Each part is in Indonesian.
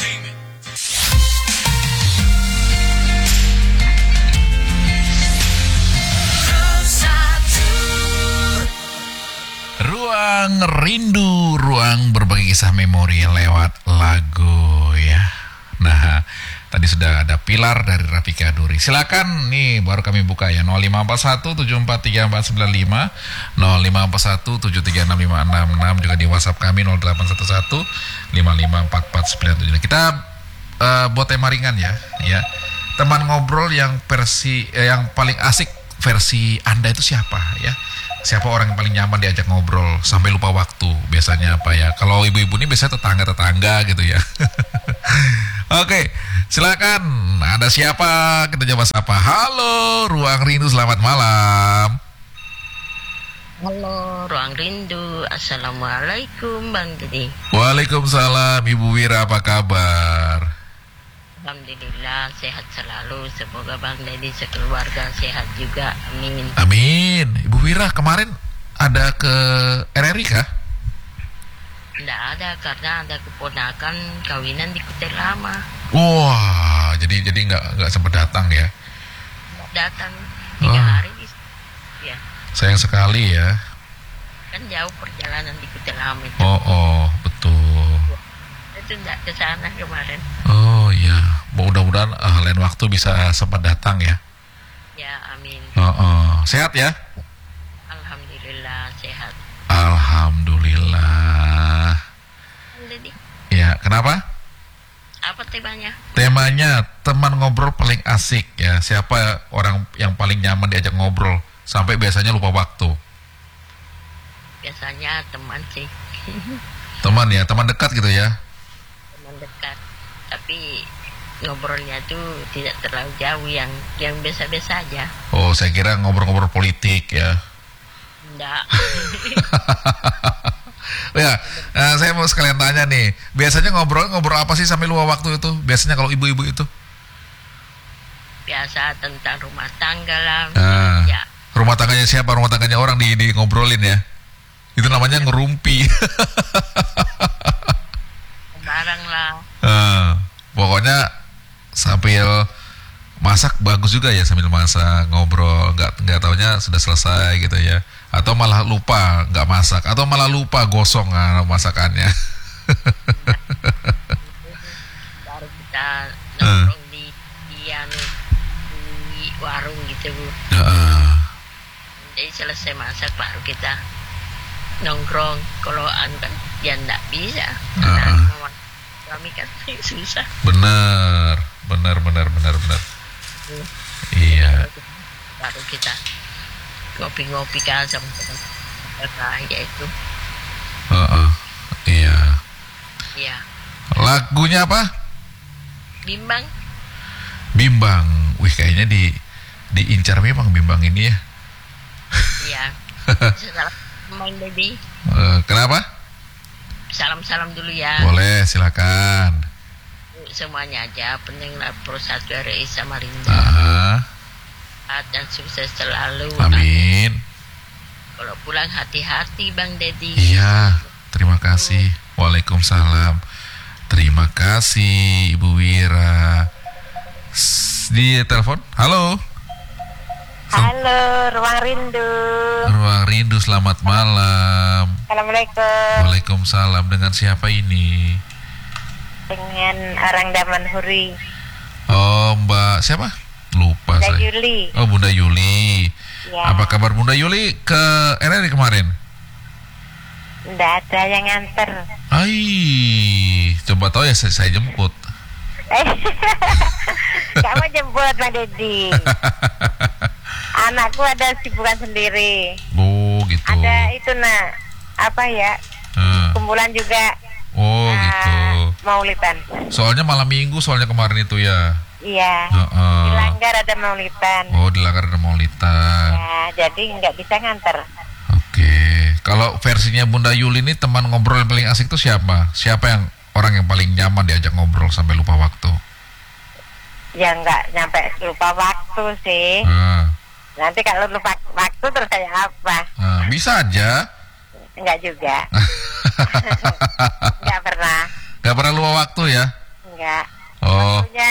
Ruang Rindu, ruang berbagi kisah memori lewat lagu ya. Nah, tadi sudah ada Pilar dari Rafika Duri. Silakan nih, baru kami buka ya 0541743495, 0541736566, juga di WhatsApp kami 0811554497. Kita buat tema ringan ya. Teman ngobrol yang yang paling asik versi Anda itu siapa ya? Siapa orang yang paling nyaman diajak ngobrol sampai lupa waktu? Biasanya apa ya? Kalau ibu-ibu ini biasanya tetangga-tetangga gitu ya. Oke, silakan. Ada siapa? Kita coba sapa. Halo, Ruang Rindu, selamat malam. Halo, Ruang Rindu. Assalamualaikum, Bang Didi. Waalaikumsalam, Ibu Wira, apa kabar? Alhamdulillah, sehat selalu. Semoga Bang Didi sekeluarga sehat juga. Amin. Amin. Ibu Wira, kemarin ada ke RRI kah? Tidak ada, karena ada keponakan kawinan di Kutai Lama. Wah, jadi nggak sempat datang ya? Datang 3 hari ya. Sayang sekali ya. Kan jauh perjalanan di Kutai Lama itu. Oh, betul. Itu tidak ke sana kemarin. Oh iya, mudah-mudahan lain waktu bisa sempat datang ya. Ya, amin. Sehat ya? Alhamdulillah sehat. Alhamdulillah. Jadi, Ya, kenapa? apa temanya? Temanya teman ngobrol paling asik ya. Siapa orang yang paling nyaman diajak ngobrol sampai biasanya lupa waktu? Biasanya teman sih. Teman ya, teman dekat gitu ya. Teman dekat. Tapi ngobrolnya tuh tidak terlalu jauh, yang biasa-biasa aja. Oh, saya kira ngobrol-ngobrol politik ya. Enggak. Ya, saya mau sekalian tanya nih. Biasanya ngobrol apa sih sampai lupa waktu itu? Biasanya kalau ibu-ibu itu? Biasa tentang rumah tangga lah. Ya. Rumah tangganya siapa? Rumah tangganya orang di ngobrolin ya. Itu namanya ngerumpi. Barang lah. Pokoknya sambil masak bagus juga ya, sambil masak ngobrol, nggak taunya sudah selesai gitu ya, atau malah lupa nggak masak, atau malah lupa gosong masakannya. Baru kita nongkrong di warung gitu Bu. Jadi selesai masak baru kita nongkrong. Kalau kan ya nggak bisa. Kami kan susah. Benar. Iya. Baru kita ngopi-ngopi kan sama ya itu. Iya. Iya. Lagunya apa? Bimbang. Wih, kayaknya diincar memang Bimbang ini ya. Iya. Salam main baby. Kenapa? Salam-salam dulu ya. Boleh, silakan. Semuanya aja, pendengar Pro 1 RRI Samarinda. Dan sukses selalu. Amin. Kalau pulang hati-hati Bang Dedi. Iya, terima kasih. Waalaikumsalam. Terima kasih Ibu Wira. Di telepon. Halo. Halo, Ruang Rindu. Ruang Rindu, selamat malam. Assalamualaikum. Waalaikumsalam. Dengan siapa ini? Dengan orang Daman Huri. Oh, Mbak siapa? Lupa Bunda saya. Yuli. Oh, Bunda Yuli. Ya. Apa kabar Bunda Yuli ke RRI kemarin? Nggak ada yang nganter. Coba tahu ya, saya jemput. Kamu jemput Bang Dedi. Anakku ada sibukan sendiri. Oh, gitu. Ada itu apa ya? Kumpulan juga. Oh, gitu. Maulidan. Soalnya malam minggu, soalnya kemarin itu ya. Iya. Di Langgar ada Maulidan. Oh, di Langgar ada Maulidan. Ya, jadi nggak bisa nganter. Oke. Kalau versinya Bunda Yuli ini, teman ngobrol yang paling asik itu siapa? Siapa yang orang yang paling nyaman diajak ngobrol sampai lupa waktu? Ya nggak nyampe lupa waktu sih. Nanti kalau lupa waktu terus saya apa? Bisa aja. Enggak juga. Enggak pernah. Enggak pernah lupa waktu ya? enggak. Oh. Waktunya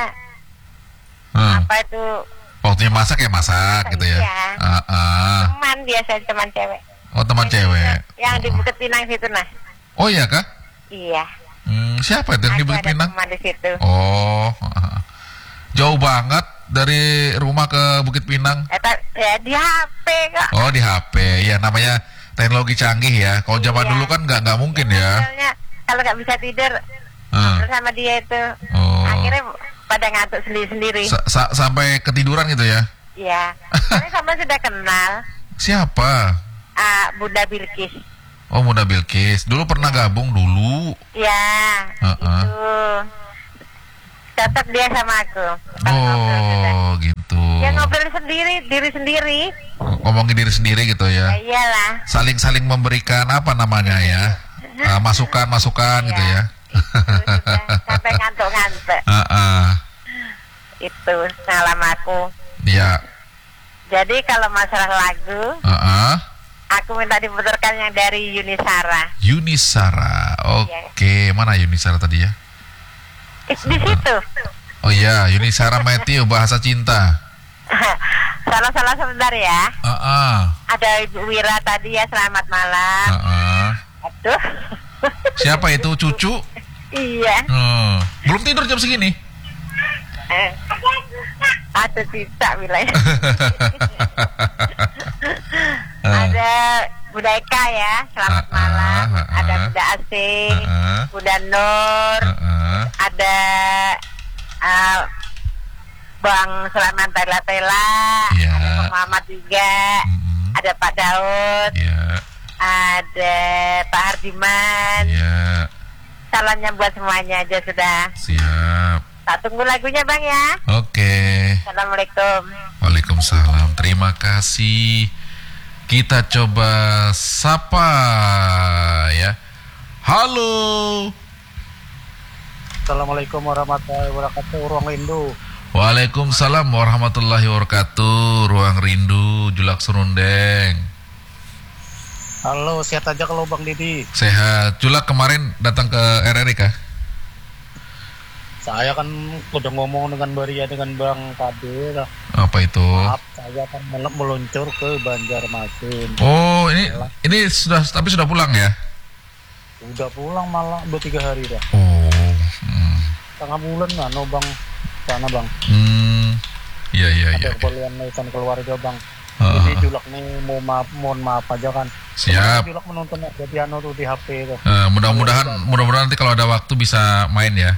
apa itu? Waktunya masak ya masak gitu ya. Iya. Teman biasa, teman cewek. Oh, teman cewek. Yang di Bukit Pinang situ nah. Oh iya kah? Iya. Siapa itu yang di Bukit Pinang? Teman di situ. Oh. Jauh banget dari rumah ke Bukit Pinang. Ya di HP kok. Oh, di HP. Ya namanya teknologi canggih ya. Kalau zaman dulu kan nggak mungkin ya. Kalau nggak bisa tidur bersama dia itu, akhirnya pada ngantuk sendiri-sendiri. Sampai ketiduran gitu ya? Iya. Tapi sama sudah kenal. Siapa? Bunda Bilkis. Oh, Bunda Bilkis. Dulu pernah gabung dulu. Iya. Itu cocok dia sama aku. Oh, gitu. Ya ngobrol sendiri, diri sendiri. Ngomongin diri sendiri gitu ya? Ya iyalah. Saling memberikan apa namanya ya? Masukan gitu ya? Sampai ngantuk-ngantuk. Itu salam aku. Iya. Jadi kalau masalah lagu, aku minta diputarkan yang dari Yuni Shara. Yuni Shara, oke. Mana Yuni Shara tadi ya? Di situ. Oh iya, Yuni Shara Matthew, Bahasa Cinta. Salah sebentar ya. Ada Ibu Wira tadi ya, selamat malam. Aduh. Siapa itu, cucu? Iya. Belum tidur jam segini? Ada tidak wilayah. Ada Bunda Eka ya, selamat malam. Ada Bunda Asing, Bunda Nur, ada Bang Sulaiman Tela, ada Bang Muhammad juga, ada Pak Daud, ada Pak Hardiman. Salamnya buat semuanya aja sudah. Siap. Tak tunggu lagunya Bang ya. Oke. Assalamualaikum. Waalaikumsalam. Terima kasih. Kita coba sapa ya. Halo. Assalamualaikum warahmatullahi wabarakatuh. Ruang Rindu. Waalaikumsalam warahmatullahi wabarakatuh. Ruang Rindu, Julak Serundeng. Halo, sehat aja kalau Bang Didi. Sehat. Julak kemarin datang ke RRI kah? Saya kan udah ngomong dengan Baria dengan Bang Kadir. Apa itu? Maaf, saya kan meluncur ke Banjarmasin. Oh, ini sudah pulang ya? Udah pulang malah 2-3 hari dah. Oh. Setengah bulan lah, no Bang. Sana Bang. Iya. Ada keperluan urusan keluarga Bang. Jadi Julak nih mohon maaf aja kan. Siap. Julak menonton aja piano tuh di HP tuh. Mudah-mudahan nanti kalau ada waktu bisa main ya.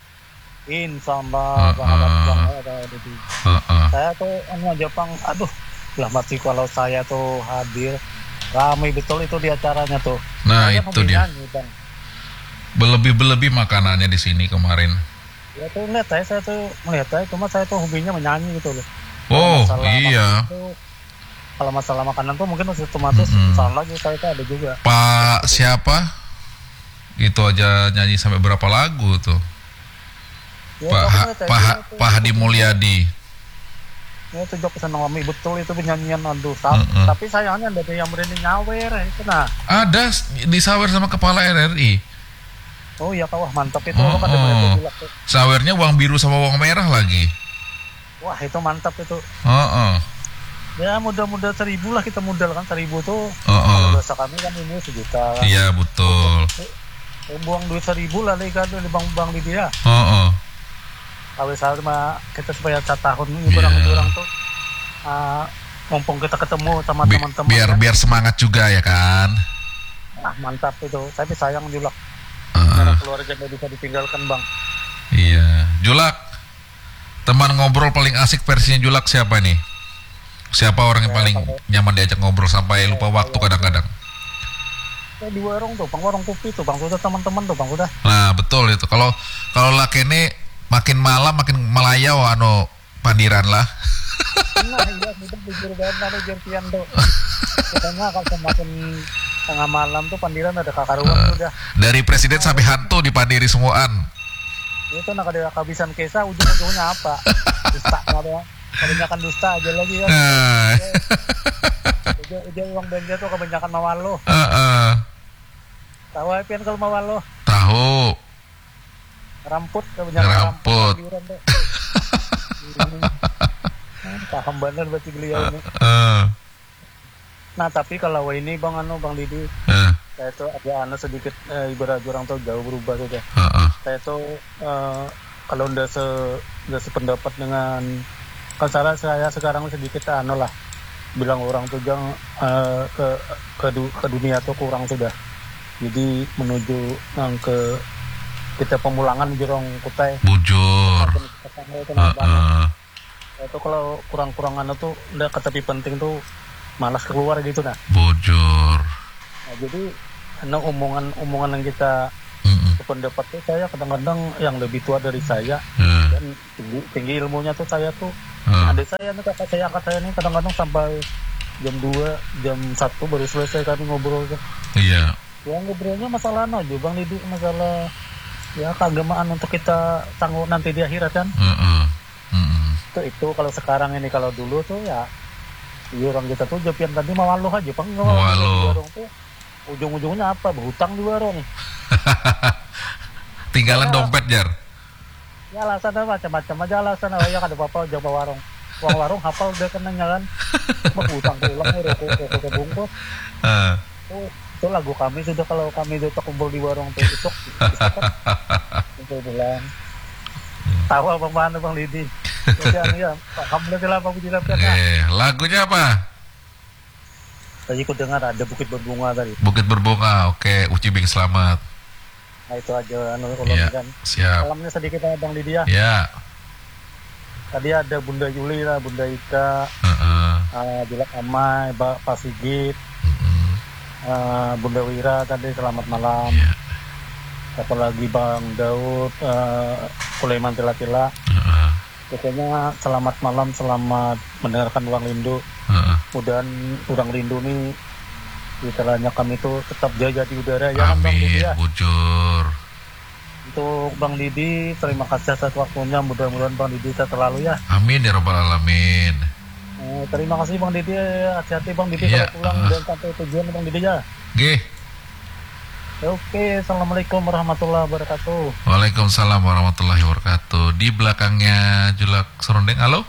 Insyaallah Bang. Saya tuh aja Bang, aduh lah mati kalau saya tuh hadir ramai betul itu di acaranya tuh. Nah saya itu dia nyanyi, Bang. Berlebih makanannya di sini kemarin. Ya tuh lihat saya tuh melihat cuma saya tuh hobinya menyanyi gitu loh. Oh iya. Kalau masalah makanan tuh mungkin otomatis salah lagi saya tuh ada juga. Pak siapa? Itu aja nyanyi sampai berapa lagu tuh? Ya, Pak Hadi Mulyadi. Ya itu juga pesan Wami betul itu penyanyian aduh. Tapi sayangnya ada yang berani nyawer itu nah. Ada disawer sama kepala RRI. Oh iya wah mantap itu kan ada sawernya uang biru sama uang merah lagi. Wah itu mantap itu. Ya mudah-mudah 1.000 lah kita modal kan 1.000 tuh. Kalau dosa kami kan ini 1 juta. Kan. Iya betul. Buang duit 1.000 lah kan di bang di dia. Kalau sama kita supaya 1 tahun ini orang tuh mumpung kita ketemu sama teman-teman biar semangat juga ya kan. Mantap itu. Tapi sayang Julak karena keluarga nggak bisa ditinggalkan Bang. Iya Julak, teman ngobrol paling asik versinya Julak siapa nih? Siapa orang yang paling nyaman diajak ngobrol sampai lupa waktu kadang-kadang? Di warung tuh Bang, warung kopi tuh Bang, udah teman-teman tuh Bang udah. Nah betul itu. Kalau lakene makin malam makin melayau pandiran lah. Nah iya itu jujur banget jertian tuh. Katanya kalau semakin tengah malam tuh pandiran ada kakaruan udah. Dari presiden sampai hantu dipandiri semuaan. Itu ada kehabisan kesa ujung-ujungnya apa? Dusta ada. Kebanyakan dusta aja lagi kan. Udah uang belanja tuh kebanyakan mawalo. Tahu Epian kalau mawalo? Tahu. Ramput. Ramput. Paham bener berarti beliau ini. Nah tapi kalau ini Bang Didi, saya tuh agak sedikit ibarat orang tuh jauh berubah saja. Saya tuh kalau udah sependapat dengan kan saya sekarang sedikit lah bilang orang tuh jangan ke dunia tuh kurang sudah. Jadi menuju ke kita pemulangan jorong kutai. Bujur. Itu kalau kurang-kurangan tuh udah tapi penting tuh malas keluar gitu nah. Bujur. Nah, jadi omongan yang kita pendapat tuh saya kadang-kadang yang lebih tua dari saya dan tinggi ilmunya tuh saya tuh adik saya nih kakak saya nih kadang-kadang sampai jam 2 jam 1 baru selesai kami ngobrol tuh. Iya. Ya ngobrolnya masalah aja Bang Didi, masalah ya keagamaan untuk kita tangguh nanti di akhirat kan. Itu kalau sekarang ini, kalau dulu tuh ya orang kita tuh japian tadi mawaluh aja Bang. Warung tuh ujung-ujungnya apa? Berhutang di warung. Tinggalan dompet Jar. Ya alasan macam-macam aja alasan. Ya ada apa-apa jaga warung. Uang warung hafal udah kenanya kan. Berhutang pulang rokok bungkus. Itu lagu kami sudah kalau kami udah kumpul di warung tuh itu itu bilang tahu Bang Didi. Ya, alhamdulillah Pak Puji Lapian. Lagunya apa? Tadi aku dengar ada Bukit Berbunga tadi. Bukit Berbunga, oke. Uci Bing selamat. Nah itu aja kan. Siap. Salamnya sedikit Bang Didi ya. Ya. Tadi ada Bunda Yuli lah, Bunda Ika, Bila Amai, Pak Sigit, Bunda Wira tadi selamat malam. Ya. Apalagi Bang Daud, Sulaiman Tila-Tila. Pokoknya selamat malam, selamat mendengarkan Ruang Rindu. Mudahan Ruang Rindu nih istilahnya kami tuh tetap jaga di udara ya kan Bang Didi ya. Bujur. Untuk Bang Didi terima kasih atas waktunya, mudah-mudahan Bang Didi sehat selalu ya. Amin ya rabbal alamin. Terima kasih Bang Didi, hati-hati Bang Didi kalau pulang dan sampai tujuan Bang Didi ya. Nggih. Oke, assalamualaikum warahmatullahi wabarakatuh. Waalaikumsalam warahmatullahi wabarakatuh. Di belakangnya Julak Serondeng, halo?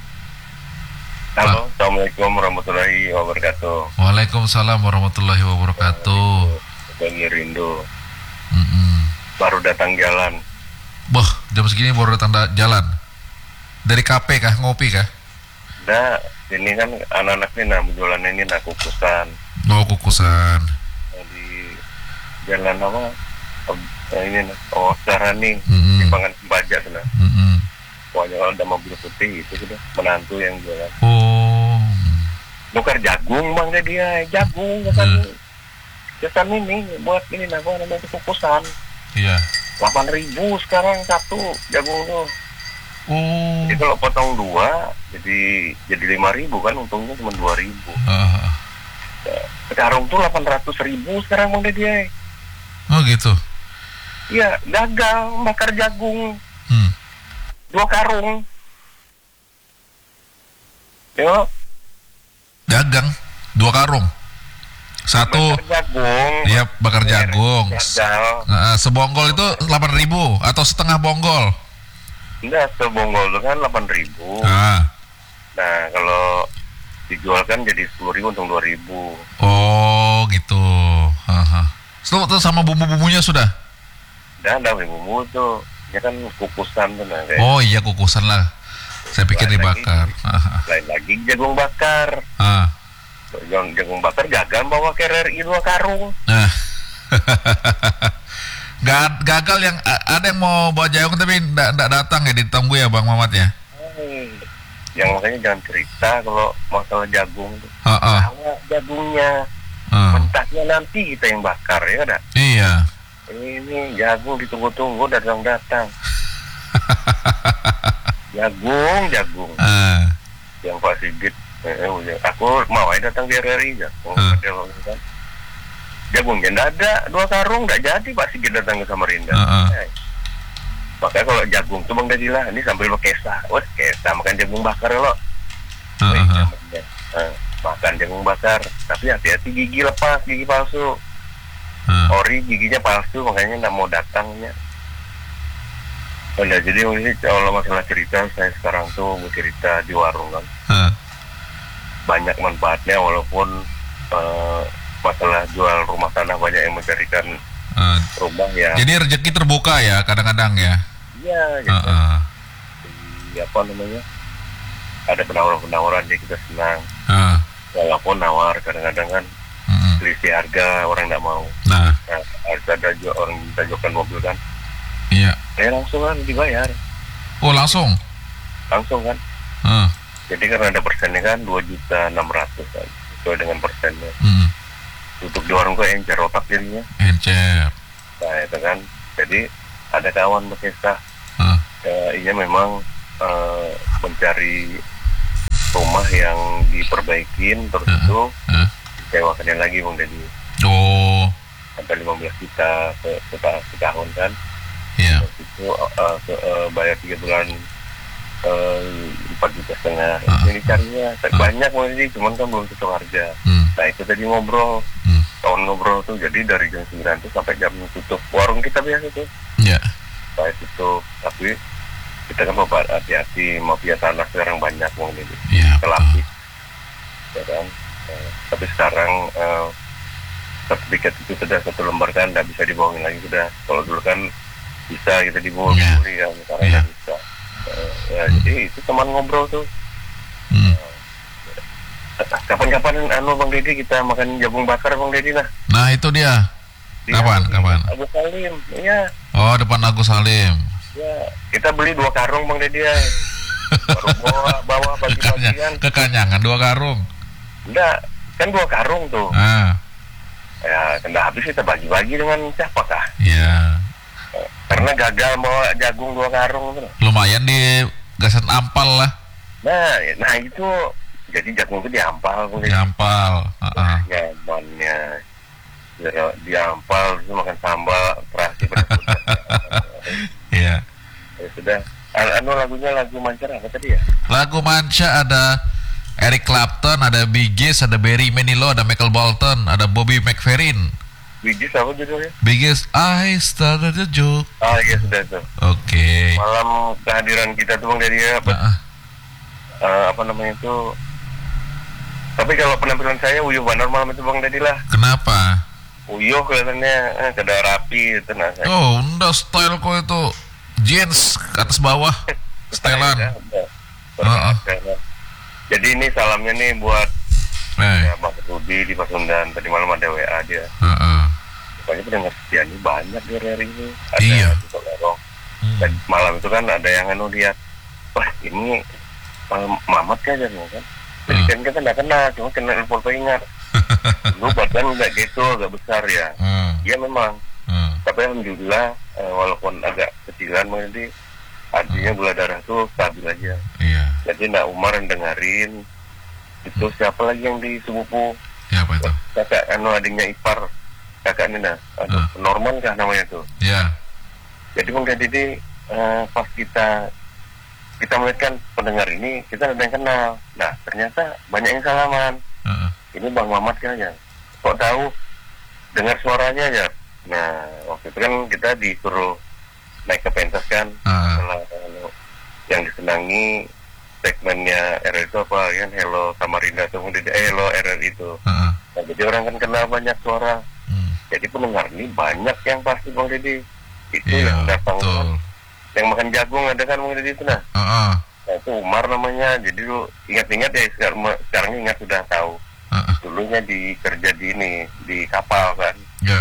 Halo, assalamualaikum warahmatullahi wabarakatuh. Waalaikumsalam warahmatullahi wabarakatuh. Bang Rindu. Baru datang jalan. Boh, jam segini baru datang jalan. Dari KP kah, ngopi kah? Nah, ini kan anak-anak ini jualan ini kukusan. Oh, kukusan. Di jalan apa? Ini Sarani, Timbangan Sembaja tuh nah. Pokoknya kalau ada mobil putih itu sudah menantu yang jualan. Oh. Bukan jagung Bang dia, jagung bukan. Jalan ini buat ini namanya kukusan. Iya. 8.000 sekarang satu jagung tuh. Oh. Jadi kalau potong 2 jadi 5.000 kan, untungnya cuma 2.000. Sekarang tuh 800.000 sekarang Bang dia. Oh gitu. Iya, gagal bakar jagung. 2 karung. Yo. Dagang 2 karung. Satu. Bakar jagung. Iya, bakar jagung. Gagal. Sebonggol itu 8.000 atau setengah bonggol? Enggak, sebonggol itu kan 8.000. Nah, kalau dijual kan jadi 10.000 untung 2.000. Oh, gitu. Tuh sama bumbu-bumbunya sudah? Udah bumbu tuh. Ya kan kukusan tuh nah. Oh iya, kukusan lah. Saya pikir dibakar. Lain lagi jagung bakar. Jagung bakar gagal bawa ke RRI 2 karung. Gagal yang ada yang mau bawa jagung tapi enggak datang ya, ditunggu ya Bang Mamat ya. Yang makanya jangan cerita kalau masalah jagung tuh. Jagungnya mentahnya nanti kita yang bakar ya udah. Iya. Ini jagung ditunggu-tunggu datang-datang. jagung. Yang Pak Sigit, aku mau aja datang di RRI ya. Jagungnya nggak ada 2 karung, nggak jadi Pak Sigit datang ke Samarinda. Makanya kalau jagung tuh Bang Dadilah, ini sambil lo kesa makan jagung bakar lo. Makan jagung bakar, tapi hati-hati gigi lepas, gigi palsu. Ori giginya palsu, makanya nggak mau datangnya. Nah, jadi ini kalau masalah cerita, saya sekarang tuh mau cerita di warung kan. Banyak manfaatnya walaupun masalah jual rumah tanah banyak yang mencarikan rumah ya. Jadi rezeki terbuka ya kadang-kadang ya. Iya. Gitu. Apa namanya? Ada penawaran-penawaran jadi kita senang. Walaupun nawar kadang-kadang kan selisih harga orang nggak mau. Nah, ada juga orang minta jualan mobil kan. Iya. Langsung kan dibayar. Oh langsung? Langsung kan. Jadi karena ada persennya kan 2.600.000 kan, sesuai dengan persennya. Untuk di warung gue encer otak jadinya. Encer. Nah itu kan. Jadi ada kawan berkisah. Ia memang mencari rumah yang diperbaikin terus itu sewakannya lagi Bang Deddy. Sampai 15 juta setahun kan. Iya. Terus itu bayar 3 bulan 4,5 juta. Ini carinya banyak Bang Deddy, cuman kan belum cocok harga. Nah itu tadi ngobrol. Kawan ngobrol tuh, jadi dari jam 9 tuh sampai jam tutup warung kita biasa tuh. Iya. Nah itu tapi kita kan mau hati-hati, mafia tanah sekarang banyak Bang Deddy. Iya. Kelapis. Ya kan. Tapi sekarang sertifikat itu sudah 1 lembar kan, nggak bisa dibohongin lagi sudah. Kalau dulu kan bisa kita dibohongin kan, sekarang nggak bisa. Jadi itu teman ngobrol tuh. Kapan-kapan Bang Deddy kita makan jagung bakar Bang Deddy lah. Nah itu dia. Kapan? Agus Salim, iya. Oh depan Agus Salim. Ya, kita beli 2 karung Bang Deddy ya. Baru bawa bagi-bagian. Kekanyangan 2 karung. Enggak, kan 2 karung tuh. Ya, kena habis kita bagi-bagi dengan siapakah? Iya. Karena gagal bawa jagung 2 karung tuh. Lumayan di gasan ampal lah. Nah itu jadi jagung itu diampal. Diampal. Nyamannya. Diampal terus makan sambal terasi pada. Iya. Ya sudah. Lagunya lagu manca apa tadi ya? Lagu manca ada Eric Clapton, ada Bee Gees, ada Barry Manilow, ada Michael Bolton, ada Bobby McFerrin. Bee Gees apa judulnya? Bee Gees, I Started a Joke. Iya sudah tuh. Oke. Malam kehadiran kita tuh Bang Deddy apa namanya itu? Tapi kalau penampilan saya uyuh banget malam itu Bang Deddy lah. Kenapa? Uyuh kelihatannya kada rapi itu nah saya. Oh, enggak style kok itu. Jeans ke atas bawah. Stylean. Jadi ini salamnya nih buat ya, Bang Rudi di Pasundan. Tadi malam ada WA dia. Pokoknya pendengar setia ini banyak di hari ini. Ada di Tolorong. Dan malam itu kan ada yang lihat, wah ini Mamat kan kan. Jadi kan kita nggak kenal, cuma kenal info ingat. Dulu badan nggak gitu, agak besar ya. Iya memang. Tapi alhamdulillah walaupun agak kecilan jadi artinya gula darah tuh stabil aja. Iya. Jadi Nak Umar yang dengerin itu siapa lagi yang di sepupu? Siapa itu? Kakak adiknya ipar kakaknya Norman kah namanya tuh? Iya. Jadi mungkin jadi pas kita melihat kan pendengar ini kita ada yang kenal. Nah ternyata banyak yang salaman. Ini Bang Mamat kan ya. Kok tahu dengar suaranya ya? Nah waktu itu kan kita disuruh naik ke pentas kan. Setelah yang disenangi segmennya RRI itu apa kan, Hello Samarinda tuh, Hello RRI itu. Nah, jadi orang kan kenal banyak suara. Jadi pendengar ini banyak yang pasti Bang Deddy. Itu yang datang kan, yang makan jagung ada kan Bang Deddy itu nah. Nah itu Umar namanya. Jadi lu ingat-ingat ya sekarang ingat sudah tahu. Dulunya kerja di kapal kan.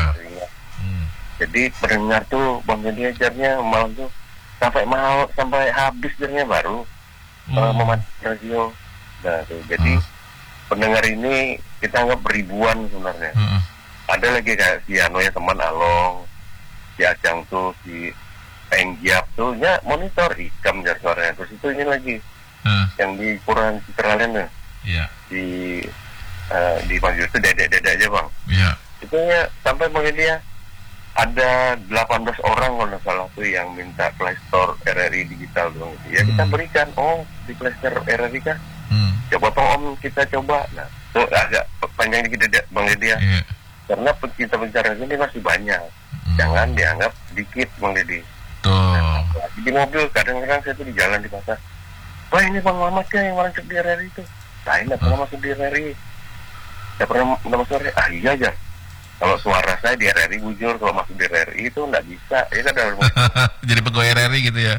Jadi pendengar tuh Bang Deddy ajarnya malam tuh sampai habis ajarnya baru mematikan radio. Nah tuh jadi pendengar ini kita anggap ribuan sebenarnya. Ada lagi kayak si Ano ya teman Along, si Acang tuh, si Enggiap tuh ya monitor ikam jar suaranya. Terus itu ini lagi yang di Puraan Citralen ya. Di Panjur itu dedek aja Bang. Itu ya sampai Bang dia ada 18 orang kalau nggak salah tuh yang minta Play Store RRI digital dong. Ya kita berikan, di Play Store RRI kah? Coba Om kita coba. Nah itu agak panjang dikit Bang dia. Karena pencinta penjara ini masih banyak. Jangan dianggap sedikit Bang Deddy. Nah, di mobil, kadang-kadang saya tuh di jalan di pasar. Wah ini Bang Mamat ya yang masuk di RRI itu. Saya nggak pernah masuk di RRI. Nggak pernah masuk RRI. Ah iya aja. Kalau suara saya di RRI bujur, kalau masuk di RRI itu nggak bisa. Ya kan jadi pegawai RRI gitu ya.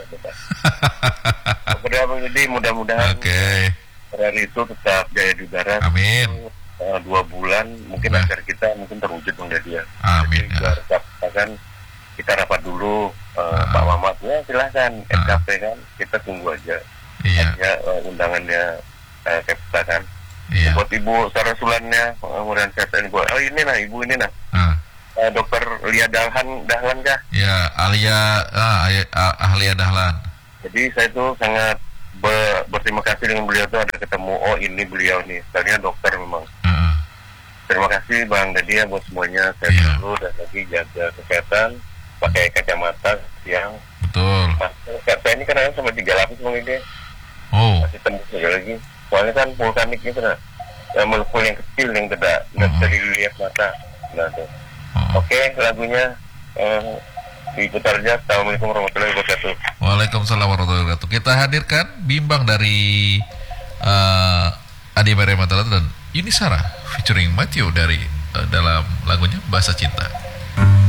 Jadi mudah-mudahan RRI itu tetap jaya di darat. Amin. 2 bulan mungkin agar kita mungkin terwujud Bang Dadi ya. Amin. Jadi kita rapat dulu Pak Mamat ya silahkan SKP kan kita tunggu aja. Aja undangannya kita kan. Buat Ibu Sarasulannya kemudian saya ibu ini nah Ibu ini nah. Dokter Lia Dahlan kah? Ya, Ahlia Dahlan. Jadi saya tuh sangat berterima kasih dengan beliau tuh ada ketemu. Oh ini beliau nih, sebenarnya dokter memang. Terima kasih Bang Dadi ya buat semuanya. Saya dulu dan lagi jaga kesehatan, pakai kacamata yang betul. Saya ini kan sampai 3 lapis Bang Dadi. Masih tembus aja lagi. Soalnya kan vulkanik itu nah, melepuh yang kecil yang tidak bisa dilihat mata. Nah tuh. Oke, lagunya diputar aja. Assalamualaikum warahmatullahi wabarakatuh. Waalaikumsalam warahmatullahi wabarakatuh. Kita hadirkan bimbang dari Adi Maria Matala dan Yuni Sarah featuring Matthew dari dalam lagunya Bahasa Cinta.